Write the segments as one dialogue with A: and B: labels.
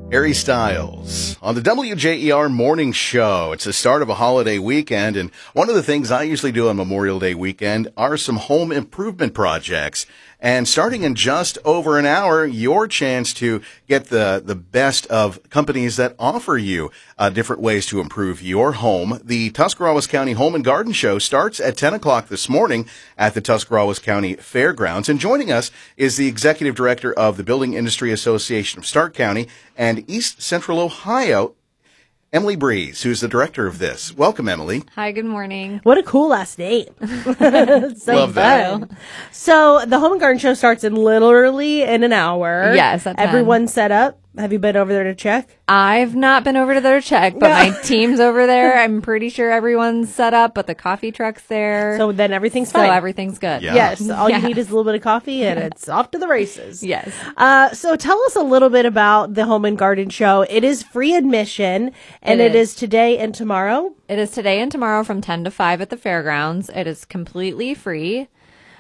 A: Harry Styles on the WJER Morning Show. It's the start of a holiday weekend, and one of the things I usually do on Memorial Day weekend are some home improvement projects. And starting in just over an hour, your chance to get the best of companies that offer you different ways to improve your home. The Tuscarawas County Home and Garden Show starts at 10 o'clock this morning at the Tuscarawas County Fairgrounds. And joining us is the Executive Director of the Building Industry Association of Stark County and East Central Ohio, Emily Breeze, who's the director of this. Welcome, Emily.
B: Hi, good morning.
C: What a cool last name. So
A: Love that.
C: fun. So the Home and Garden Show starts in literally in an hour.
B: Yes, at 10.
C: Everyone's set up. Have you been over there to check?
B: I've not been over to there to check, but my team's over there. I'm pretty sure everyone's set up, but the coffee truck's there.
C: So then everything's
B: So
C: fine.
B: everything's good.
A: Yeah.
C: Yes. All you need is a little bit of coffee and it's off to the races.
B: Yes.
C: So tell us a little bit about the Home and Garden Show. It is free admission and it is today and tomorrow.
B: It is today and tomorrow from 10 to 5 at the fairgrounds. It is completely free.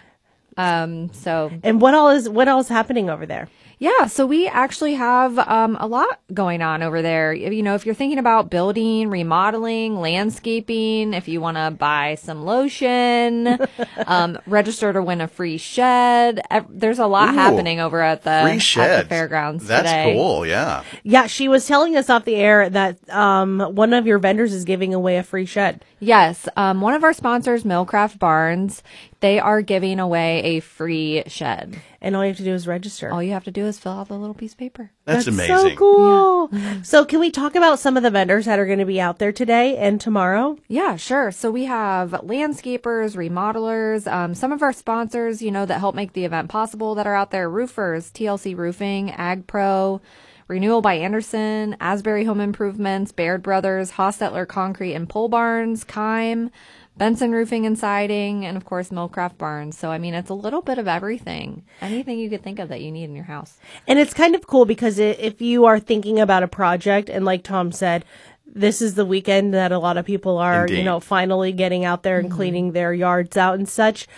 C: And what all is happening over there?
B: Yeah, so we actually have a lot going on over there. You know, if you're thinking about building, remodeling, landscaping, if you want to buy some lotion, register to win a free shed. There's a lot happening over at
A: Free shed.
B: at the fairgrounds
A: That's
B: today.
A: cool, yeah.
C: Yeah, she was telling us off the air that one of your vendors is giving away a free shed.
B: Yes, one of our sponsors, Millcraft Barns, they are giving away a free shed.
C: And all you have to do is register.
B: All you have to do is fill out the little piece of paper.
A: That's amazing.
C: So cool. Yeah. So can we talk about some of the vendors that are going to be out there today and tomorrow?
B: Yeah, sure. So we have landscapers, remodelers, some of our sponsors, you know, that help make the event possible that are out there: roofers, TLC Roofing, Ag Pro, Renewal by Anderson, Asbury Home Improvements, Baird Brothers, Hostetler Concrete and Pole Barns, Kime, Benson Roofing and Siding, and of course Millcraft Barns. So I mean, it's a little bit of everything. Anything you could think of that you need in your house.
C: And it's kind of cool because if you are thinking about a project, and like Tom said, this is the weekend that a lot of people are,
A: Indeed.
C: finally getting out there and cleaning their yards out and such.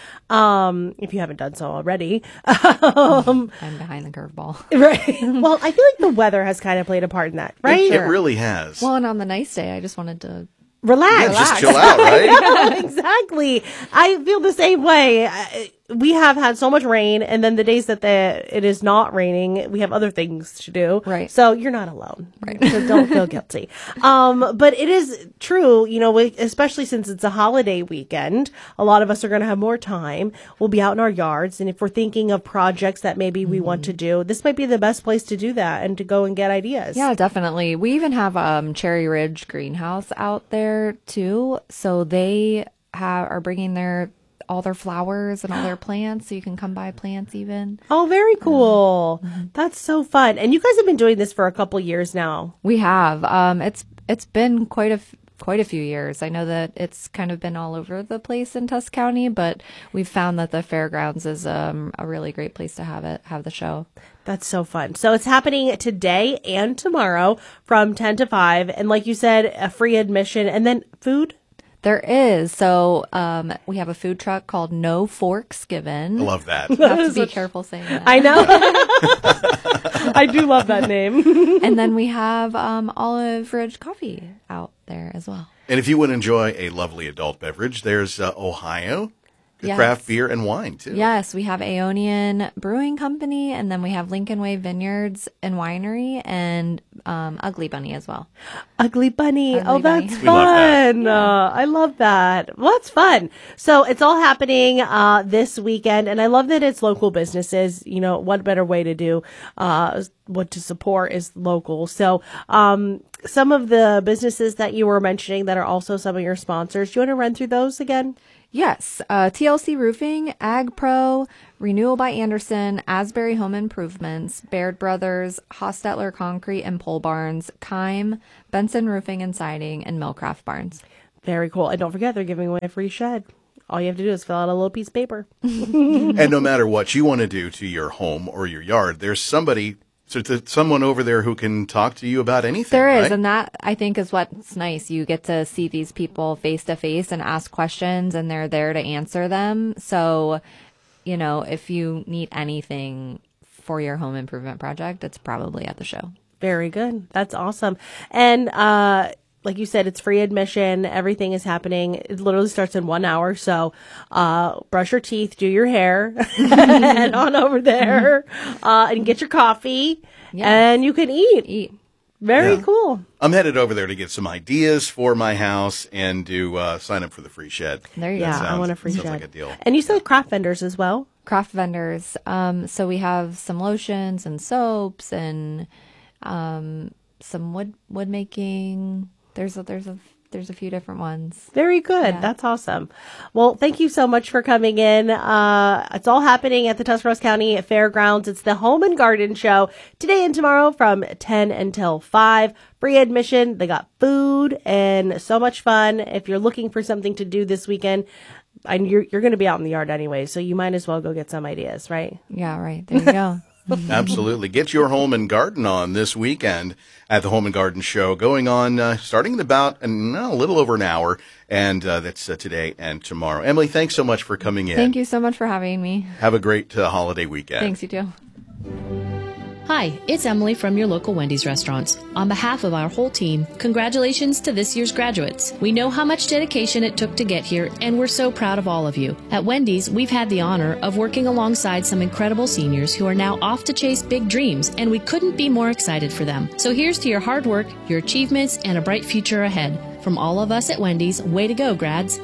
C: If you haven't done so already.
B: I'm behind the curveball.
C: Right. Well, I feel like the weather has kind of played a part in that, right?
A: It really has.
B: Well, and on the nice day, I just wanted to
C: Relax.
A: Just chill out, right?
C: Yeah, exactly. I feel the same way. We have had so much rain, and then the days that it is not raining, we have other things to do.
B: Right.
C: So you're not alone.
B: Right.
C: So don't feel guilty. But it is true, especially since it's a holiday weekend, a lot of us are going to have more time. We'll be out in our yards, and if we're thinking of projects that maybe we want to do, this might be the best place to do that and to go and get ideas.
B: Yeah, definitely. We even have Cherry Ridge Greenhouse out there too. So they are bringing all their flowers and all their plants, so you can come buy plants even.
C: Oh, very cool. That's so fun. And you guys have been doing this for a couple years now.
B: We have. It's been quite a few years. I know that it's kind of been all over the place in Tusc County, but we've found that the fairgrounds is a really great place to have the show.
C: That's so fun. So it's happening today and tomorrow from 10 to 5. And like you said, a free admission and then food.
B: There is. So we have a food truck called No Forks Given.
A: I love that.
B: You have to be careful saying that.
C: I know. I do love that name.
B: And then we have Olive Ridge Coffee out there as well.
A: And if you would enjoy a lovely adult beverage, there's Ohio. Good
B: Yes.
A: craft beer and wine, too.
B: Yes, we have Aeonian Brewing Company, and then we have Lincoln Way Vineyards and Winery, and Ugly Bunny as well.
C: Ugly Bunny.
B: Ugly Bunny.
C: That's
A: We love that.
C: fun. I love that. Well, that's fun. So it's all happening this weekend, and I love that it's local businesses. What better way to do what to support is local. So some of the businesses that you were mentioning that are also some of your sponsors, do you want to run through those again?
B: Yes, TLC Roofing, Ag Pro, Renewal by Anderson, Asbury Home Improvements, Baird Brothers, Hostetler Concrete and Pole Barns, Kime, Benson Roofing and Siding, and Millcraft Barns.
C: Very cool. And don't forget, they're giving away a free shed. All you have to do is fill out a little piece of paper.
A: And no matter what you want to do to your home or your yard, there's someone over there who can talk to you about anything.
B: There is,
A: right?
B: and that I think is what's nice. You get to see these people face to face and ask questions, and they're there to answer them. So, if you need anything for your home improvement project, it's probably at the show.
C: Very good. That's awesome. And like you said, it's free admission. Everything is happening. It literally starts in 1 hour. So brush your teeth, do your hair, head on over there and get your coffee. Yes. And you can eat. Very cool.
A: I'm headed over there to get some ideas for my house and to sign up for the free shed.
B: There you go.
C: I want a free shed.
A: Like a deal.
C: And you said craft vendors as well?
B: Craft vendors. So we have some lotions and soaps and some wood making. There's a few different ones.
C: Very good. Yeah. That's awesome. Well, thank you so much for coming in. It's all happening at the Tuscarawas County Fairgrounds. It's the Home and Garden Show today and tomorrow from 10 until 5. Free admission. They got food and so much fun. If you're looking for something to do this weekend, and you're going to be out in the yard anyway, so you might as well go get some ideas, right?
B: Yeah, right. There you go.
A: Absolutely. Get your home and garden on this weekend at the Home and Garden Show, going on starting in about a little over an hour, and that's today and tomorrow. Emily, thanks so much for coming in.
B: Thank you so much for having me.
A: Have a great holiday weekend.
B: Thanks, you too.
D: Hi, it's Emily from your local Wendy's restaurants. On behalf of our whole team, congratulations to this year's graduates. We know how much dedication it took to get here, and we're so proud of all of you. At Wendy's, we've had the honor of working alongside some incredible seniors who are now off to chase big dreams, and we couldn't be more excited for them. So here's to your hard work, your achievements, and a bright future ahead. From all of us at Wendy's, way to go, grads.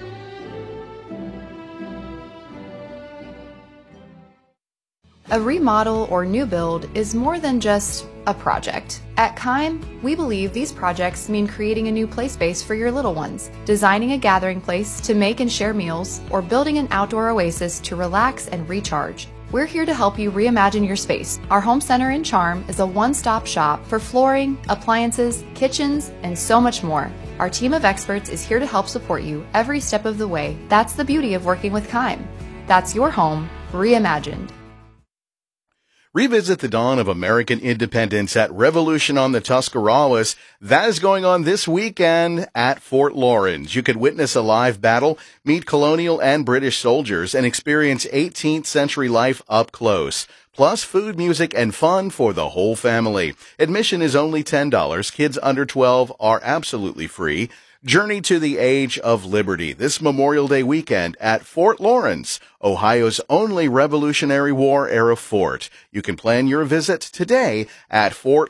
E: A remodel or new build is more than just a project. At Keim, we believe these projects mean creating a new play space for your little ones, designing a gathering place to make and share meals, or building an outdoor oasis to relax and recharge. We're here to help you reimagine your space. Our home center in Charm is a one-stop shop for flooring, appliances, kitchens, and so much more. Our team of experts is here to help support you every step of the way. That's the beauty of working with Keim. That's your home reimagined.
A: Revisit the dawn of American independence at Revolution on the Tuscarawas. That is going on this weekend at Fort Laurens. You could witness a live battle, meet colonial and British soldiers, and experience 18th century life up close. Plus food, music, and fun for the whole family. Admission is only $10. Kids under 12 are absolutely free. Journey to the Age of Liberty this Memorial Day weekend at Fort Laurens, Ohio's only Revolutionary War era fort. You can plan your visit today at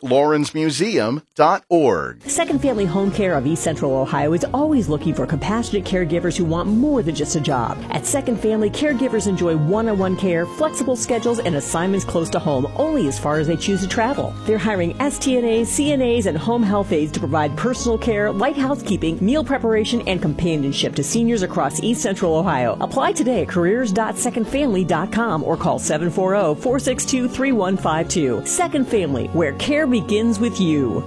A: fortlawrensmuseum.org.
F: Second Family Home Care of East Central Ohio is always looking for compassionate caregivers who want more than just a job. At Second Family, caregivers enjoy one-on-one care, flexible schedules, and assignments close to home only as far as they choose to travel. They're hiring STNAs, CNAs, and home health aides to provide personal care, light housekeeping, meal preparation, and companionship to seniors across East Central Ohio. Apply today at careers.secondfamily.com or call 740-462-3152. Second Family, where care begins with you.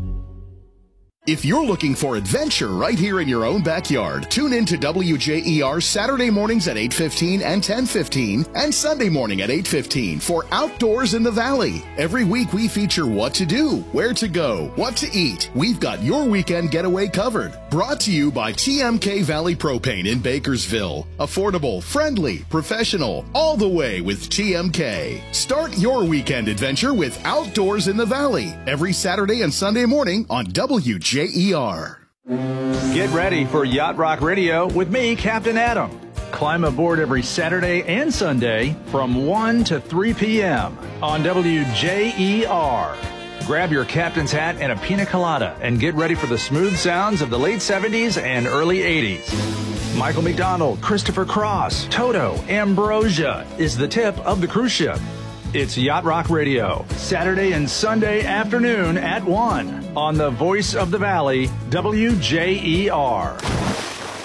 G: If you're looking for adventure right here in your own backyard, tune in to WJER Saturday mornings at 8:15 and 10:15 and Sunday morning at 8:15 for Outdoors in the Valley. Every week we feature what to do, where to go, what to eat. We've got your weekend getaway covered. Brought to you by TMK Valley Propane in Bakersville. Affordable, friendly, professional, all the way with TMK. Start your weekend adventure with Outdoors in the Valley every Saturday and Sunday morning on WJER.
H: Get ready for Yacht Rock Radio with me, Captain Adam. Climb aboard every Saturday and Sunday from 1 to 3 p.m. on WJER. Grab your captain's hat and a pina colada and get ready for the smooth sounds of the late 70s and early 80s. Michael McDonald, Christopher Cross, Toto, Ambrosia is the tip of the cruise ship. It's Yacht Rock Radio, Saturday and Sunday afternoon at 1 on the Voice of the Valley, WJER.